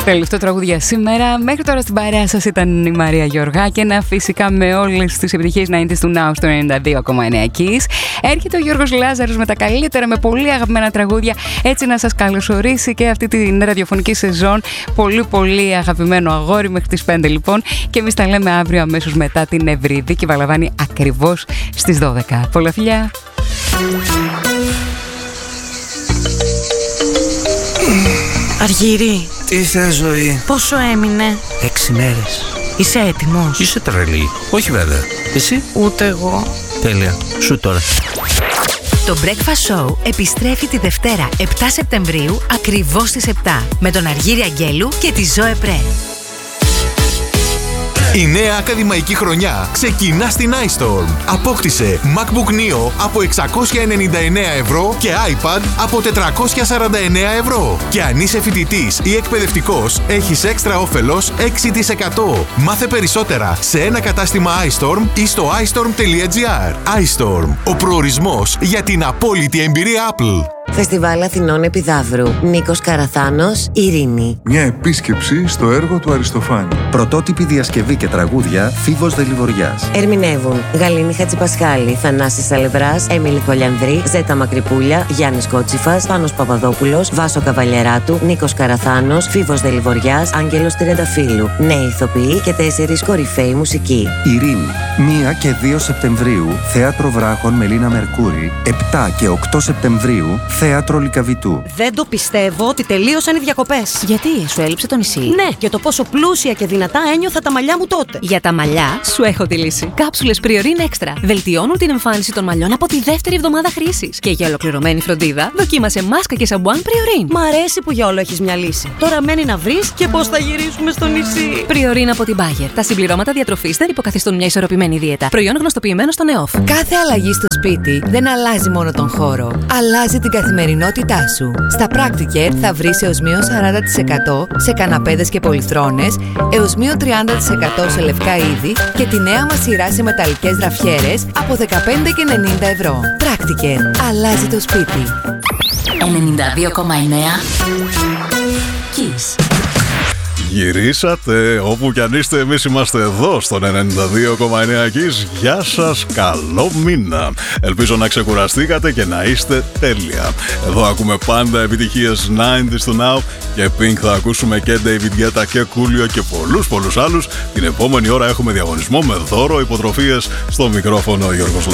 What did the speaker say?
Τελευταίο τραγούδι για σήμερα. Μέχρι τώρα στην παρέα σας ήταν η Μαρία Γεωργάκηνα. Φυσικά με όλες τις επιτυχίες 90's του Now στο 92,9 Kiss. Έρχεται ο Γιώργος Λάζαρος με τα καλύτερα, με πολύ αγαπημένα τραγούδια. Έτσι να σας καλωσορίσει και αυτή την ραδιοφωνική σεζόν. Πολύ πολύ αγαπημένο αγόρι μέχρι τις 5 λοιπόν. Και εμείς τα λέμε αύριο αμέσως μετά την Ευρυδίκη Βαλαβάνη ακριβώς στις 12. Πολλά φιλιά! Αργύρι. Τι θες, ζωή? Πόσο έμεινε? 6 μέρες. Είσαι έτοιμος? Είσαι τρελή? Όχι βέβαια. Εσύ? Ούτε εγώ. Τέλεια. Σου τώρα. Το Breakfast Show επιστρέφει τη Δευτέρα 7 Σεπτεμβρίου ακριβώς στις 7 με τον Αργύρη Αγγέλου και τη Ζωέ Πρέ. Η νέα ακαδημαϊκή χρονιά ξεκινά στην iStorm. Απόκτησε MacBook Neo από 699 ευρώ και iPad από 449 ευρώ. Και αν είσαι φοιτητής ή εκπαιδευτικός, έχεις έξτρα όφελος 6%. Μάθε περισσότερα σε ένα κατάστημα iStorm ή στο iStorm.gr. iStorm, ο προορισμός για την απόλυτη εμπειρία Apple. Φεστιβάλ Αθηνών Επιδαύρου. Νίκος Καραθάνος, Ειρήνη. Μια επίσκεψη στο έργο του Αριστοφάνη. Πρωτότυπη διασκευή και τραγούδια Φίβος Δελιβοριάς. Ερμηνεύουν Γαλήνη Χατζηπασχάλη, Θανάσης Σαλευράς, Έμιλη Χολιανδρή, Ζέτα Μακρυπούλια, Γιάννης Κότσιφας, Πάνος Παπαδόπουλος, Βάσο Καβαλιεράτου, Νίκος Καραθάνος, Φίβος Δελιβοριάς, Άγγελος Τριανταφύλου. Νέοι ηθοποιοί και 4 κορυφαίοι μουσικοί. Ειρήνη. 1 και 2 Σεπτεμβρίου, Θέατρο Βράχων Μελίνα Μερκούρη. 7 και 8 Σεπτεμβρίου, Θέατρο Λυκαβητού. Δεν το πιστεύω ότι τελείωσαν οι διακοπές. Γιατί, σου έλειψε το νησί? Ναι, για το πόσο πλούσια και δυνατά ένιωθα τα μαλλιά μου τότε. Για τα μαλλιά, σου έχω τη λύση. Κάψουλες Priorin Extra. Βελτιώνουν την εμφάνιση των μαλλιών από τη δεύτερη εβδομάδα χρήσης. Και για ολοκληρωμένη φροντίδα, δοκίμασε μάσκα και σαμπουάν Priorin. Μ' αρέσει που για όλο έχεις μια λύση. Τώρα μένει να βρεις και πώς θα γυρίσουμε στο νησί. Priorin από την Bayer. Τα συμπληρώματα διατροφής δεν υποκαθιστούν μια ισορροπημένη δίαιτα. Προϊόν γνωστοποιημένο στο ΝΕΟΦ. Κάθε αλλαγή στο σπίτι δεν αλλάζει μόνο τον χώρο. Αλλάζει την καθημερινότητά σου. Στα Practicare θα βρεις έως μείον 40% σε καναπέδες και πολυθρόνες, έως μείον 30% σε λευκά είδη και τη νέα μας σειρά σε μεταλλικές γραφιέρες από 15 και 90 ευρώ. Practicare. Αλλάζει το σπίτι. 92,9 Kiss. Γυρίσατε, όπου κι αν είστε, εμείς είμαστε εδώ στον 92,9 Kiss. Γεια σας, καλό μήνα. Ελπίζω να ξεκουραστήκατε και να είστε τέλεια. Εδώ ακούμε πάντα επιτυχίες 90's του Now και Pink θα ακούσουμε και David Guetta και Coolio και πολλούς άλλους. Την επόμενη ώρα έχουμε διαγωνισμό με δώρο, υποτροφίες. Στο μικρόφωνο ο Γιώργος